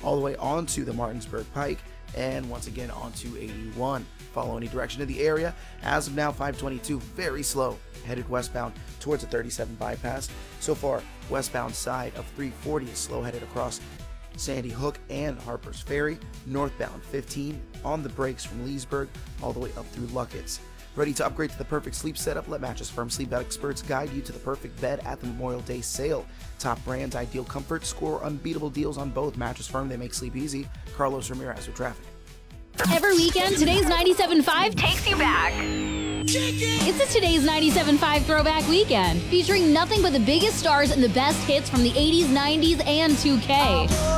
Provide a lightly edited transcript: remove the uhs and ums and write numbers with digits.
all the way onto the Martinsburg Pike, and once again onto 81. Follow any direction in the area. As of now, 522, very slow, headed westbound towards the 37 bypass. So far, westbound side of 340 is slow, headed across Sandy Hook and Harper's Ferry. Northbound 15 on the brakes from Leesburg all the way up through Luckett's. Ready to upgrade to the perfect sleep setup? Let Mattress Firm sleep experts guide you to the perfect bed at the Memorial Day sale. Top brands, ideal comfort, score unbeatable deals on both. Mattress Firm, they make sleep easy. Carlos Ramirez with traffic. Every weekend, today's 97.5 takes you back. It's a Today's 97.5 Throwback Weekend, featuring nothing but the biggest stars and the best hits from the 80s, 90s, and 2K.